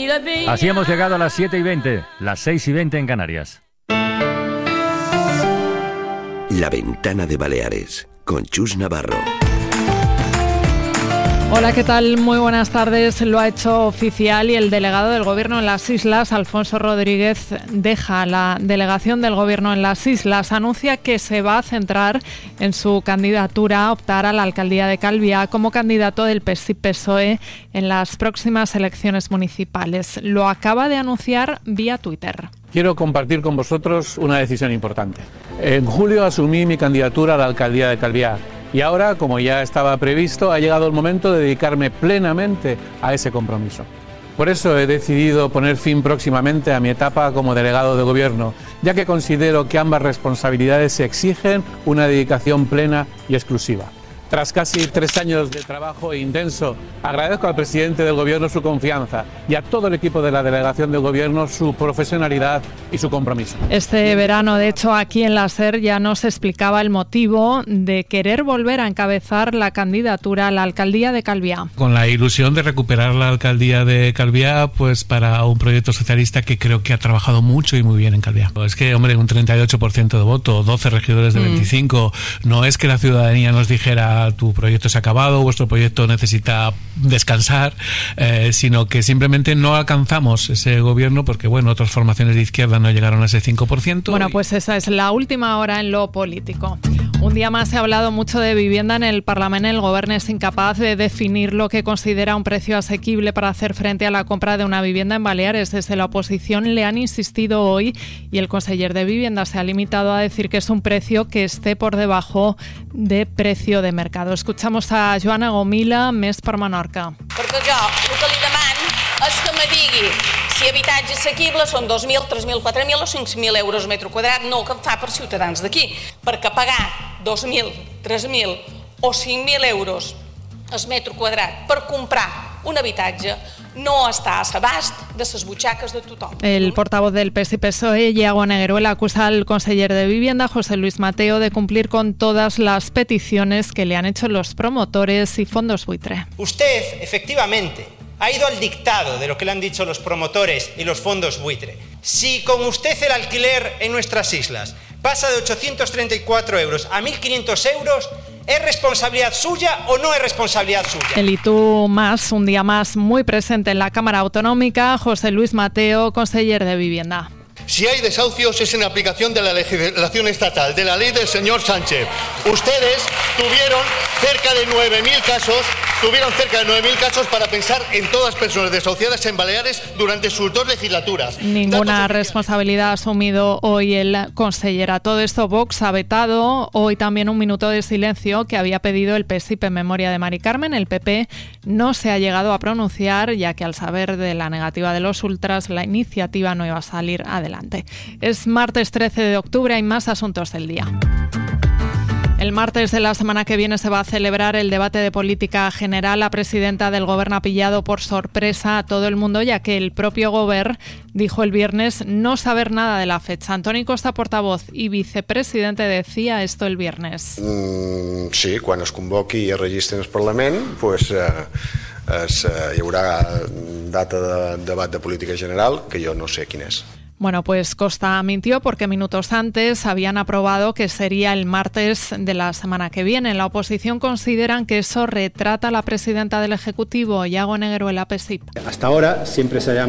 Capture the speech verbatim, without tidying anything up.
Así hemos llegado a las siete y veinte, las seis y veinte en Canarias. La Ventana de Baleares, con Chus Navarro. Hola, ¿qué tal? Muy buenas tardes. Lo ha hecho oficial y el delegado del Gobierno en las Islas, Alfonso Rodríguez, deja la delegación del Gobierno en las Islas. Anuncia que se va a centrar en su candidatura a optar a la alcaldía de Calviá como candidato del P S I P S O E en las próximas elecciones municipales. Lo acaba de anunciar vía Twitter. Quiero compartir con vosotros una decisión importante. En julio asumí mi candidatura a la alcaldía de Calviá. Y ahora, como ya estaba previsto, ha llegado el momento de dedicarme plenamente a ese compromiso. Por eso he decidido poner fin próximamente a mi etapa como delegado de gobierno, ya que considero que ambas responsabilidades exigen una dedicación plena y exclusiva. Tras casi tres años de trabajo intenso, agradezco al presidente del Gobierno su confianza y a todo el equipo de la delegación del Gobierno su profesionalidad y su compromiso. Este verano, de hecho, aquí en la SER ya nos explicaba el motivo de querer volver a encabezar la candidatura a la alcaldía de Calviá. Con la ilusión de recuperar la alcaldía de Calviá, pues para un proyecto socialista que creo que ha trabajado mucho y muy bien en Calviá. Es que, hombre, un treinta y ocho por ciento de voto, doce regidores de veinticinco, mm. no es que la ciudadanía nos dijera tu proyecto se ha acabado, vuestro proyecto necesita descansar, eh, sino que simplemente no alcanzamos ese gobierno porque, bueno, otras formaciones de izquierda no llegaron a ese cinco por ciento. Bueno, y... pues esa es la última hora en lo político. Un día más se ha hablado mucho de vivienda en el Parlamento. El Gobierno es incapaz de definir lo que considera un precio asequible para hacer frente a la compra de una vivienda en Baleares. Desde la oposición le han insistido hoy y el conseller de Vivienda se ha limitado a decir que es un precio que esté por debajo de precio de mercado. Escuchamos a Joana Gomila, Més per Menorca. Perquè jo el que li demano és que me digui si habitatge assequible són dos mil, tres mil, quatre mil o cinc mil euros metre quadrat, no el que fa per ciutadans d'aquí. Perquè pagar dos mil, tres mil o cinc mil euros el metre quadrat per comprar un habitatge no està a l'abast de les butxaques de tothom. El portavoz del P S I P S O E, Iago Negueruela, acusa al conseller de Vivienda, José Luis Mateo, de cumplir con todas las peticiones que le han hecho los promotores y fondos buitre. Usted, efectivamente, ha ido al dictado de lo que le han dicho los promotores y los fondos buitre. Si con usted el alquiler en nuestras islas pasa de ochocientos treinta y cuatro euros a mil quinientos euros, ¿es responsabilidad suya o no es responsabilidad suya? El Y Tú Más, un día más muy presente en la Cámara Autonómica. José Luis Mateo, conseller de Vivienda. Si hay desahucios es en aplicación de la legislación estatal, de la ley del señor Sánchez. Ustedes tuvieron cerca de nueve mil casos, tuvieron cerca de nueve mil casos para pensar en todas las personas desahuciadas en Baleares durante sus dos legislaturas. Ninguna responsabilidad ha asumido hoy el conseller. A todo esto, Vox ha vetado hoy también un minuto de silencio que había pedido el P S I P en memoria de Mari Carmen. El P P no se ha llegado a pronunciar, ya que al saber de la negativa de los ultras, la iniciativa no iba a salir adelante. Es martes trece de octubre, hay más asuntos del día. El martes de la semana que viene se va a celebrar el debate de política general. La presidenta del Gobierno ha pillado por sorpresa a todo el mundo, ya que el propio Gobierno dijo el viernes no saber nada de la fecha. Antoni Costa, portavoz y vicepresidente, decía esto el viernes. Mm, sí, quan es convoqui i es registri en el Parlament, pues, eh, es, eh, hi haurà data de debat de política general, que jo no sé quin és. Bueno, pues Costa mintió porque minutos antes habían aprobado que sería el martes de la semana que viene. La oposición consideran que eso retrata a la presidenta del Ejecutivo, Iago Negueruela, P S I P. Hasta ahora siempre se ha